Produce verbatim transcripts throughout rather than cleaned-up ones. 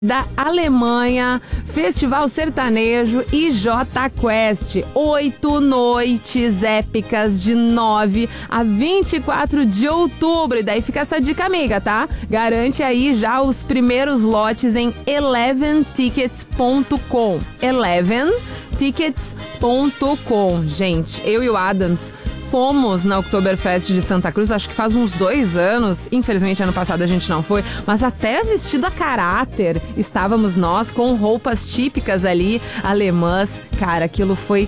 da Alemanha, Festival Sertanejo e Jota Quest. Oito noites épicas de nove a vinte e quatro de outubro. E daí fica essa dica amiga, tá? Garante aí já os primeiros lotes em eleven tickets ponto com. eleven tickets ponto com. Gente, eu e o Adams fomos na Oktoberfest de Santa Cruz, acho que faz uns dois anos. Infelizmente, ano passado a gente não foi, mas até vestido a caráter estávamos nós com roupas típicas ali, alemãs. Cara, aquilo foi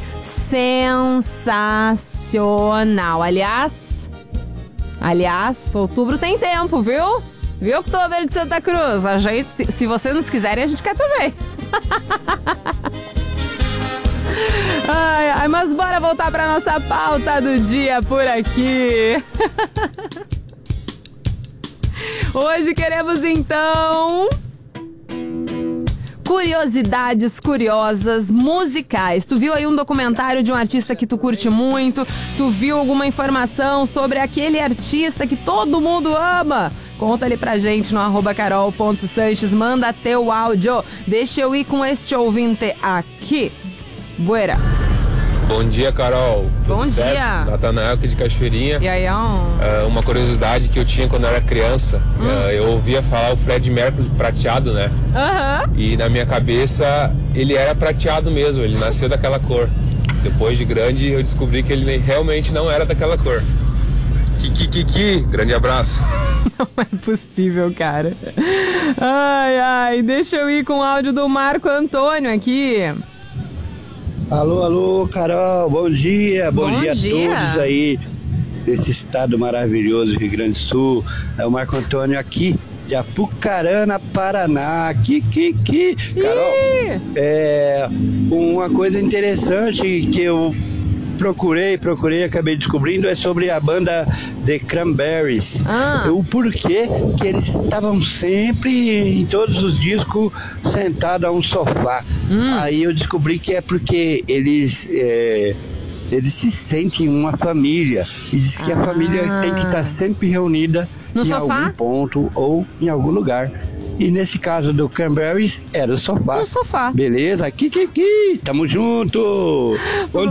sensacional. Aliás, aliás, outubro tem tempo, viu? Viu, Oktober de Santa Cruz? A gente, se, se vocês nos quiserem, a gente quer também. Ai, ai, mas bora voltar para nossa pauta do dia por aqui. Hoje queremos então curiosidades curiosas musicais. Tu viu aí um documentário de um artista que tu curte muito? Tu viu alguma informação sobre aquele artista que todo mundo ama? Conta ali pra gente no arroba carol ponto sanches, manda teu áudio. Deixa eu ir com este ouvinte aqui. Buera. Bom dia, Carol. Tudo Bom certo? dia. Natanael aqui de Cachoeirinha. E aí, ó. Uh, uma curiosidade que eu tinha quando eu era criança, Hum. uh, eu ouvia falar o Fred Mercury prateado, né? Aham. E na minha cabeça ele era prateado mesmo, ele nasceu daquela cor. Depois de grande eu descobri que ele realmente não era daquela cor. Kiki, Kiki, grande abraço. Não é possível, cara. Ai, ai, deixa eu ir com o áudio do Marco Antônio aqui. Alô, alô, Carol, bom dia, bom, Bom dia, dia. a todos aí desse estado maravilhoso, Rio Grande do Sul. É o Marco Antônio aqui de Apucarana, Paraná. Que, que, que. Carol, Ih! é uma coisa interessante que eu procurei, procurei, acabei descobrindo é sobre a banda The Cranberries. Ah. O porquê que eles estavam sempre, em todos os discos, sentados a um sofá. Hum. Aí eu descobri que é porque eles... É, eles se sentem uma família. E diz que Ah. a família tem que estar sempre reunida No em sofá? algum ponto ou em algum lugar. E nesse caso do Cranberries, era o sofá. No sofá. Beleza? Aqui, aqui, aqui. Tamo junto. Bom